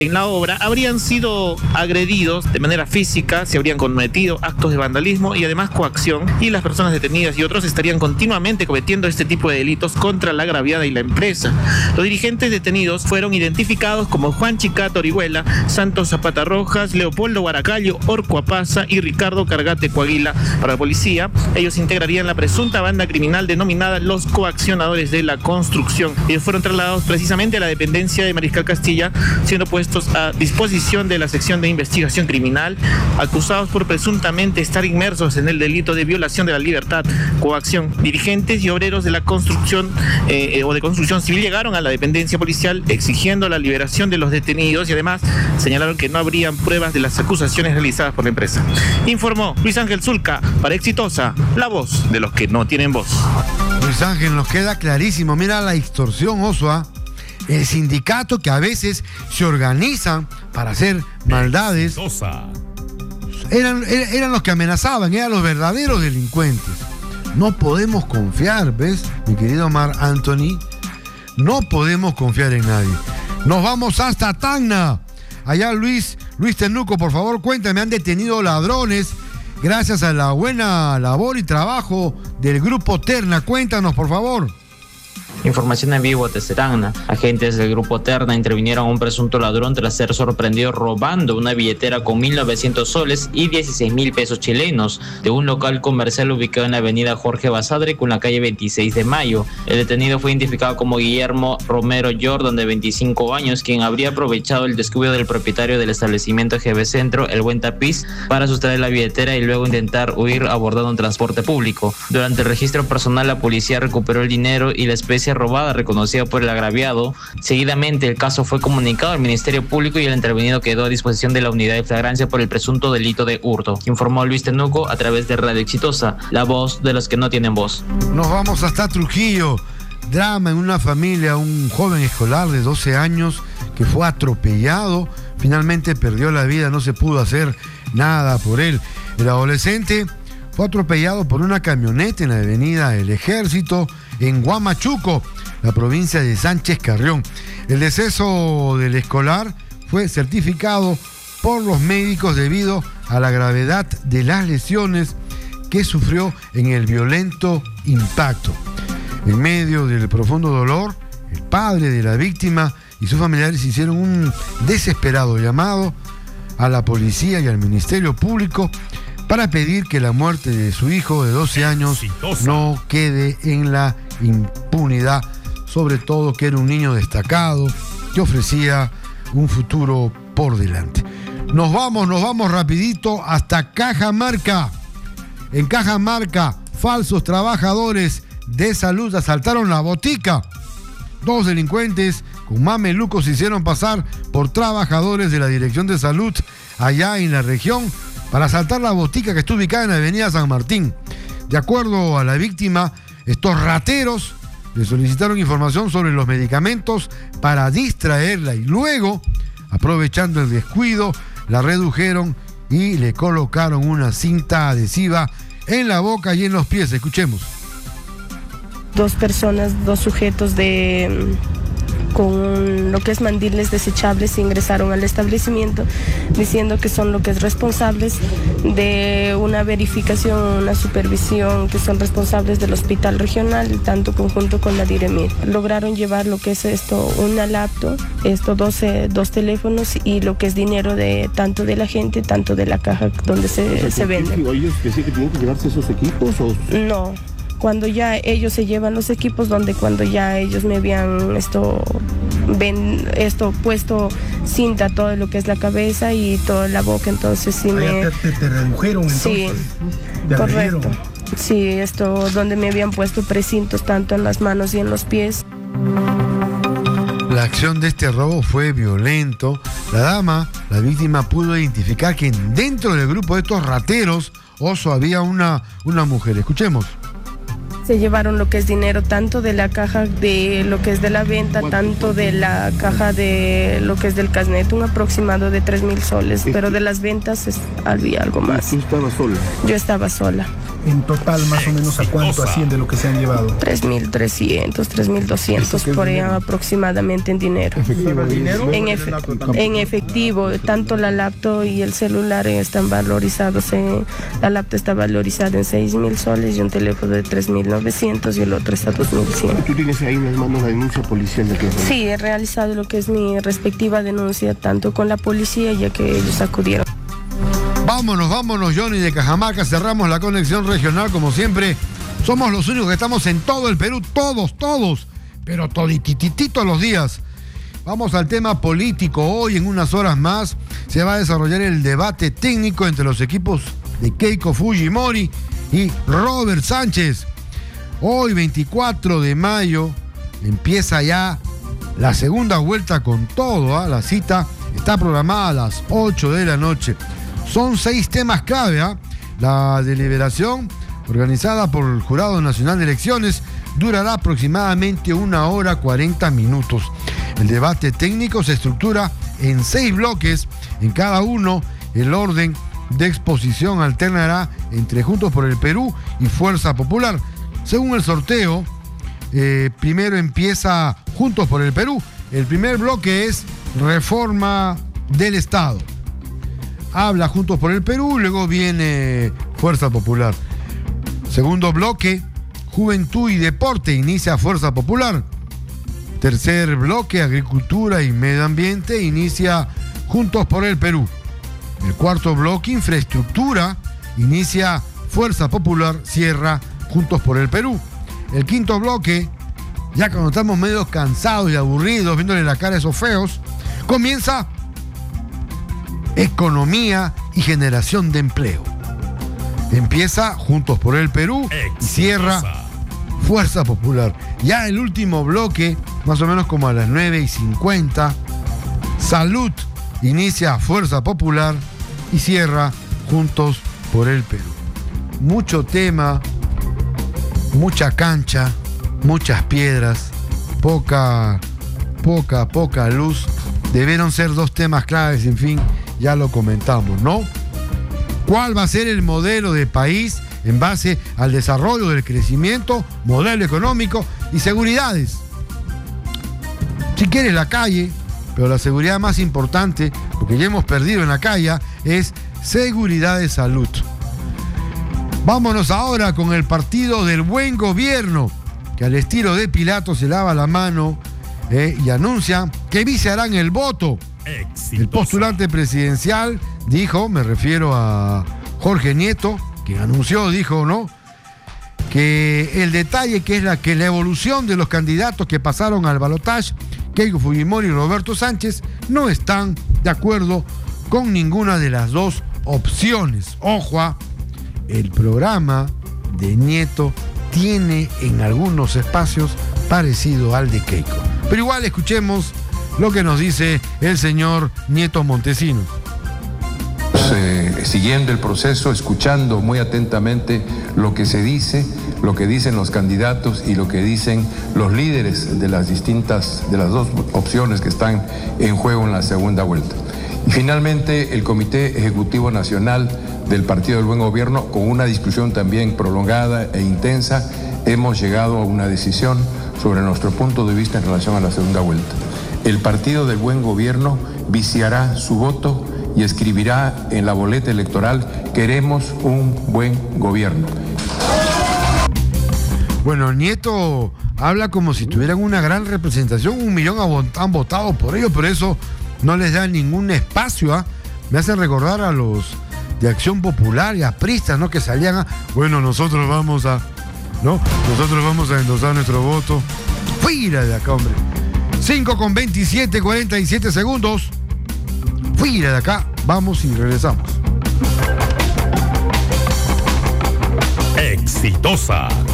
en la obra habrían sido agredidos de manera física, se habrían cometido actos de vandalismo y además coacción, y las personas detenidas y otros estarían continuamente cometiendo este tipo de delitos contra la agraviada y la empresa. Los dirigentes detenidos fueron identificados como Juan Chicato Orihuela, Santos Zapata Rojas, Leopoldo Guaracayo, Orco Apaza y Ricardo Cargate Coaguila. Para la policía, ellos integrarían la presunta banda criminal denominada los coaccionadores de la construcción. Ellos fueron trasladados precisamente a la dependencia de Mariscal Castilla, siendo puestos a disposición de la sección de investigación criminal, acusados por presuntamente estar inmersos en el delito de violación de la libertad, coacción. Dirigentes y obreros de la construcción o de construcción civil llegaron a la dependencia policial exigiendo la liberación de los detenidos y además señalaron que no habrían pruebas de las acusaciones realizadas por la empresa. Informó Luis Ángel Zulca para Exitosa, la voz de los que no tienen voz. Luis Ángel, nos queda clarísimo. Mira la extorsión, Osua. El sindicato que a veces se organizan para hacer maldades. Eran los que amenazaban, eran los verdaderos delincuentes. No podemos confiar, ¿ves, mi querido Mar Anthony? No podemos confiar en nadie. Nos vamos hasta Tacna. Allá Luis Tenuco, por favor, cuéntame, han detenido ladrones gracias a la buena labor y trabajo del grupo Terna. Cuéntanos, por favor. Información en vivo desde Tacna. Agentes del grupo Terna intervinieron a un presunto ladrón tras ser sorprendido robando una billetera con 1.900 soles y 16.000 pesos chilenos de un local comercial ubicado en la avenida Jorge Basadre con la calle 26 de Mayo. El detenido fue identificado como Guillermo Romero Jordan, de 25 años, quien habría aprovechado el descuido del propietario del establecimiento GB Centro, El Buen Tapiz, para sustraer la billetera y luego intentar huir abordando un transporte público. Durante el registro personal, la policía recuperó el dinero y la especie robada reconocida por el agraviado. Seguidamente el caso fue comunicado al Ministerio Público y el intervenido quedó a disposición de la unidad de flagrancia por el presunto delito de hurto. Informó Luis Tenuco a través de Radio Exitosa, la voz de los que no tienen voz. Nos vamos hasta Trujillo. Drama en una familia, un joven escolar de 12 años que fue atropellado, finalmente perdió la vida, no se pudo hacer nada por él. El adolescente fue atropellado por una camioneta en la avenida El Ejército, en Huamachuco, la provincia de Sánchez Carrión. El deceso del escolar fue certificado por los médicos debido a la gravedad de las lesiones que sufrió en el violento impacto. En medio del profundo dolor, el padre de la víctima y sus familiares hicieron un desesperado llamado a la policía y al Ministerio Público para pedir que la muerte de su hijo de 12 años no quede en la impunidad, sobre todo que era un niño destacado que ofrecía un futuro por delante. Nos vamos rapidito hasta Cajamarca. En Cajamarca, falsos trabajadores de salud asaltaron la botica. Dos delincuentes con mamelucos se hicieron pasar por trabajadores de la Dirección de Salud allá en la región para asaltar la botica que está ubicada en la avenida San Martín. De acuerdo a la víctima, estos rateros le solicitaron información sobre los medicamentos para distraerla y luego, aprovechando el descuido, la redujeron y le colocaron una cinta adhesiva en la boca y en los pies. Escuchemos. Dos personas, dos sujetos con lo que es mandiles desechables ingresaron al establecimiento diciendo que son lo que es responsables de una verificación, una supervisión, que son responsables del hospital regional, tanto conjunto con la DIREMIR. Lograron llevar lo que es una laptop, dos teléfonos y lo que es dinero de tanto de la gente, tanto de la caja donde se vende. ¿Ellos decían que tienen que llevarse esos equipos o...? No. Cuando ya ellos se llevan los equipos, cuando ya ellos me habían puesto cinta todo lo que es la cabeza y toda la boca, entonces sí te redujeron entonces. Sí, correcto. Sí, donde me habían puesto precintos tanto en las manos y en los pies. La acción de este robo fue violento. La víctima, pudo identificar que dentro del grupo de estos rateros, había una mujer. Escuchemos. Se llevaron lo que es dinero tanto de la caja de lo que es de la venta, tanto de la caja de lo que es del carnet, un aproximado de 3.000 soles, pero de las ventas había algo más. ¿Tú estabas sola? Yo estaba sola. En total, más o menos, ¿a cuánto asciende lo que se han llevado? 3.300, 3.200 por ahí aproximadamente en dinero. ¿Efectivo dinero? En efectivo, tanto la laptop y el celular están valorizados. La laptop está valorizada en 6.000 soles y un teléfono de 3.900 y el otro está 2.100. ¿Tú tienes ahí en las manos la denuncia policial de que? Sí, he realizado lo que es mi respectiva denuncia, tanto con la policía, ya que ellos acudieron. Vámonos, Johnny de Cajamarca. Cerramos la conexión regional como siempre. Somos los únicos que estamos en todo el Perú, todos, pero todititito los días. Vamos al tema político. Hoy, en unas horas más, se va a desarrollar el debate técnico entre los equipos de Keiko Fujimori y Robert Sánchez. Hoy, 24 de mayo, empieza ya la segunda vuelta con todo. La cita está programada a las 8 de la noche. Son 6 temas clave. La deliberación, organizada por el Jurado Nacional de Elecciones, durará aproximadamente 1 hora 40 minutos. El debate técnico se estructura en 6 bloques. En cada uno, el orden de exposición alternará entre Juntos por el Perú y Fuerza Popular. Según el sorteo, primero empieza Juntos por el Perú. El primer bloque es Reforma del Estado. Habla Juntos por el Perú, luego viene Fuerza Popular. Segundo bloque, Juventud y Deporte, inicia Fuerza Popular. Tercer bloque, Agricultura y Medio Ambiente, inicia Juntos por el Perú. El cuarto bloque, Infraestructura, inicia Fuerza Popular, cierra Juntos por el Perú. El quinto bloque, ya cuando estamos medio cansados y aburridos, viéndole la cara a esos feos, comienza Economía y Generación de Empleo. Empieza Juntos por el Perú y cierra Fuerza Popular. Ya el último bloque, más o menos como a las 9:50, Salud, inicia Fuerza Popular y cierra Juntos por el Perú. Mucho tema, mucha cancha, muchas piedras, poca luz. Debieron ser 2 temas claves, en fin, ya lo comentamos, ¿no? ¿Cuál va a ser el modelo de país en base al desarrollo del crecimiento, modelo económico y seguridades? Si quieres la calle, pero la seguridad más importante, porque ya hemos perdido en la calle, es seguridad de salud. Vámonos ahora con el Partido del Buen Gobierno, que al estilo de Pilato se lava la mano y anuncia que viciarán el voto. El postulante presidencial dijo, me refiero a Jorge Nieto, que anunció, dijo, ¿no?, que el detalle que es que la evolución de los candidatos que pasaron al balotaje, Keiko Fujimori y Roberto Sánchez, no están de acuerdo con ninguna de las 2 opciones. Ojo, el programa de Nieto tiene en algunos espacios parecido al de Keiko. Pero igual escuchemos lo que nos dice el señor Nieto Montesinos. Siguiendo el proceso, escuchando muy atentamente lo que se dice, lo que dicen los candidatos y lo que dicen los líderes de las 2 opciones que están en juego en la segunda vuelta. Y finalmente, el Comité Ejecutivo Nacional del Partido del Buen Gobierno, con una discusión también prolongada e intensa, hemos llegado a una decisión sobre nuestro punto de vista en relación a la segunda vuelta. El Partido del Buen Gobierno viciará su voto y escribirá en la boleta electoral: queremos un buen gobierno. Bueno, Nieto habla como si tuvieran una gran representación, 1 millón han votado por ellos, pero eso no les da ningún espacio. Me hace recordar a los de Acción Popular y a pristas, ¿no?, que salían nosotros vamos a endosar nuestro voto. Fuera de acá, hombre. 5:27, 47 segundos. Fuera de acá, vamos y regresamos. Exitosa.